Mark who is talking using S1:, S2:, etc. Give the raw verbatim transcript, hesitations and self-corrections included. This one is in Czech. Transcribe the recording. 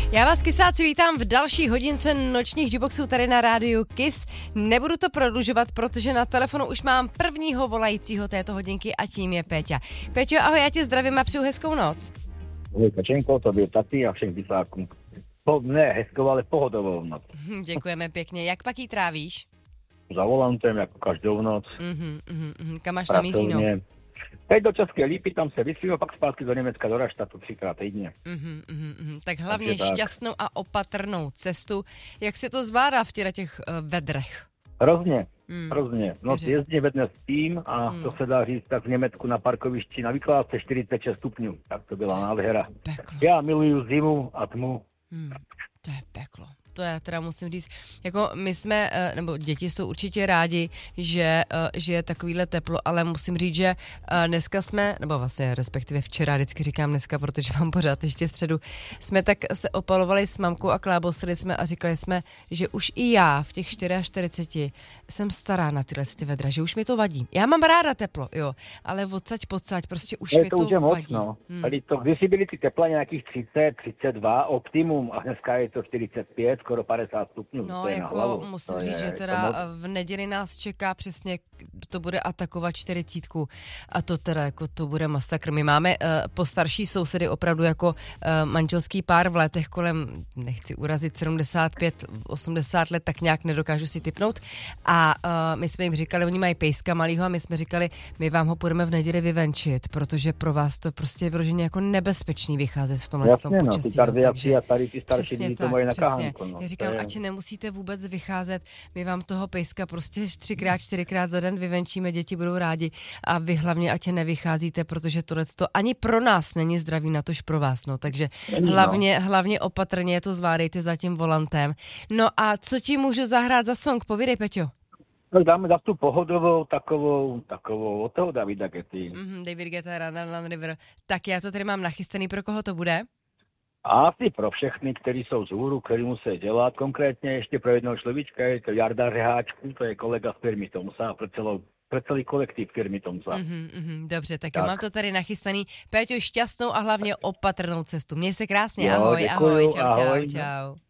S1: Já vás, kysáci, vítám v další hodince nočních jukeboxů tady na rádiu Kiss. Nebudu to prodlužovat, protože na telefonu už mám prvního volajícího této hodinky a tím je Péťa. Péťo, ahoj, já tě zdravím a přeju hezkou noc.
S2: Ahoj, Kačenko, tobě taky a všem kysákům. Po, ne hezkou, ale pohodovou noc.
S1: Děkujeme pěkně. Jak pak jí trávíš?
S2: Za volantem, jako každou noc.
S1: Mhm, mhm, mhm. Kam máš namíříno?
S2: Teď do České Lípy, tam se vysílám, pak zpátky do Německa, do Raštatu třikrát týdně.
S1: Mhm, mhm, mhm. Tak hlavně Takže šťastnou tak. a opatrnou cestu. Jak se to zvládá v těch, těch uh, vedrech?
S2: Hrozně, mm. hrozně. No jezdím ve dne spím a mm. to se dá říct tak v Německu na parkovišti na vykládce čtyřicet šest stupňů. Tak to byla nádhera.
S1: Peklo.
S2: Já miluju zimu a tmu.
S1: Mm. To je peklo. To já teda musím říct, jako my jsme, nebo děti jsou určitě rádi, že, že je takovýhle teplo, ale musím říct, že dneska jsme, nebo vlastně respektive včera, vždycky říkám dneska, protože mám pořád ještě středu, jsme tak se opalovali s mamkou a klábosili jsme a říkali jsme, že už i já v těch čtyřiceti čtyřech jsem stará na tyhle ty vedra, že už mi to vadí. Já mám ráda teplo, jo, ale odsaď pocať, prostě už
S2: je
S1: mi to,
S2: to
S1: vadí.
S2: No. Hmm. Tady to, kdysi byly ty tepla nějakých třicet, třicet dva optimum a dneska je to čtyřicet pět, skoro padesát stupňů.
S1: No, jako musím to říct, je, že teda v neděli nás čeká přesně, to bude atakovat čtyřicítku a to teda jako to bude masakr. My máme uh, po starší sousedy opravdu jako uh, manželský pár v letech kolem, nechci urazit, sedmdesát pět osmdesát let, tak nějak nedokážu si tipnout a uh, my jsme jim říkali, oni mají pejska malýho a my jsme říkali, my vám ho půjdeme v neděli vyvenčit, protože pro vás to prostě je vyloženě jako nebezpečný vycházet v tomhle tom počasí.
S2: No, ty takže a tady ty starší lidi to mají na kahánku.
S1: No. Já říkám, ať nemusíte vůbec vycházet, my vám toho pejska prostě třikrát, čtyřikrát za den vyvenčíme, děti budou rádi a vy hlavně ať nevycházíte, protože tohleto ani pro nás není zdraví, natož pro vás, no, takže hlavně, hlavně opatrně to zvládejte za tím volantem. No a co ti můžu zahrát za song? Povídej, Peťo.
S2: Tak dáme za tu pohodovou, takovou, takovou, od toho Davida Getty.
S1: Mm-hmm, David Guetta, Run, Run, River. Tak já to tady mám nachystaný, pro koho to bude?
S2: Asi pro všechny, kteří jsou z hůru, který musí dělat. Konkrétně ještě pro jednoho človíčka, je to Jarda Řeháčku, to je kolega z firmy Tomsa, pro, celou, pro celý kolektiv firmy Tomsa.
S1: Mm-hmm, mm-hmm, dobře, tak, tak jo, mám to tady nachystaný. Péťo, šťastnou a hlavně opatrnou cestu. Měj se krásně,
S2: jo,
S1: ahoj,
S2: děkuju,
S1: ahoj, čau,
S2: ahoj.
S1: čau, čau.